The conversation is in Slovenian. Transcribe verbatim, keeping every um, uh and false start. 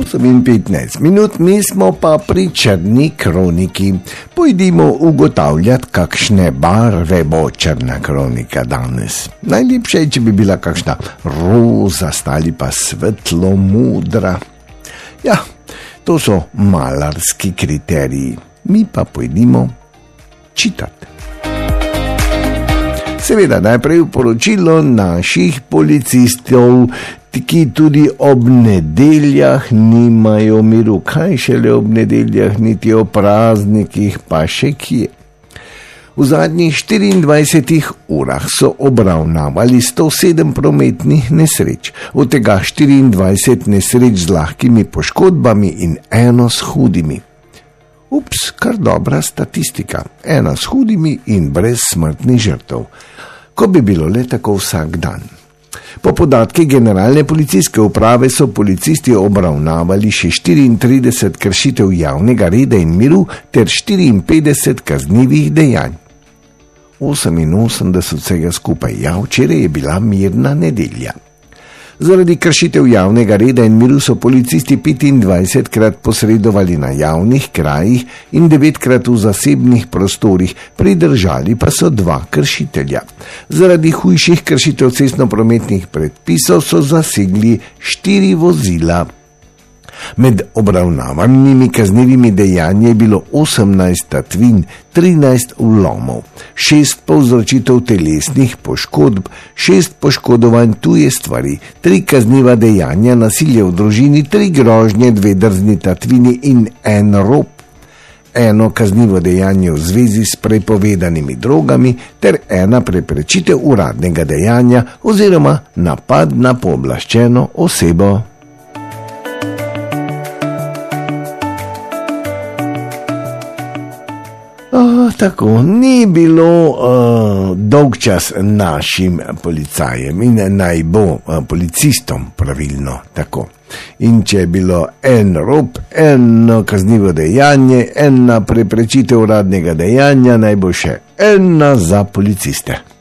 osem in petnajst minut, mi smo pa pri črni kroniki. Pojdimo ugotavljati, kakšne barve bo črna kronika danes. Najlepše je, če bi bila kakšna roza, ali pa svetlo modra. Ja, to so malarski kriteriji. Mi pa pojdimo čitati. Seveda najprej v poročilo naših policistov, ki tudi ob nedeljah nimajo miru, kaj šele ob nedeljah, niti o praznikih, pa še kje. V zadnjih štiriindvajsetih urah so obravnavali sto sedem prometnih nesreč, od tega štiriindvajset nesreč z lahkimi poškodbami in eno s hudimi. Ups, kar dobra statistika, ena s hudimi in brez smrtnih žrtev. Ko bi bilo le tako vsak dan. Po podatkih Generalne policijske uprave so policisti obravnavali še štiriintrideset kršitev javnega reda in miru ter štiriinpetdeset kaznivih dejanj. oseminosemdeset vsega skupaj, ja, včeraj je bila mirna nedelja. Zaradi kršitev javnega reda in miru so policisti petindvajsetkrat posredovali na javnih krajih in devetkrat v zasebnih prostorih, pridržali pa so dva kršitelja. Zaradi hujših kršitev cestnoprometnih predpisov so zasegli štiri vozila. Med obravnavanimi kaznivimi dejanji je bilo osemnajst tatvin, trinajst vlomov, šest povzročitev telesnih poškodb, šest poškodovanj tuje stvari, tri kazniva dejanja nasilja v družini, tri grožnje, dve drzni tatvini in en rop, eno kaznivo dejanje v zvezi s prepovedanimi drogami ter ena preprečitev uradnega dejanja oziroma napad na pooblaščeno osebo. Oh, tako, ni bilo uh, dolg čas našim policajem in naj bo uh, policistom pravilno tako. In če je bilo en rop, eno kaznivo dejanje, ena preprečitev uradnega dejanja, naj bo še ena za policiste.